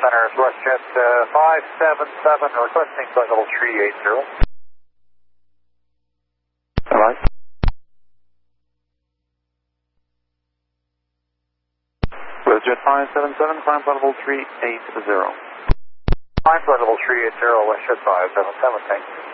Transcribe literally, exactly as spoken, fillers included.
Center is WestJet uh, five seven seven, requesting flight level three eight zero. Alright. WestJet five seven seven, climb flight level three eight zero. Climb flight level three eight zero, WestJet five seven seven, thank you.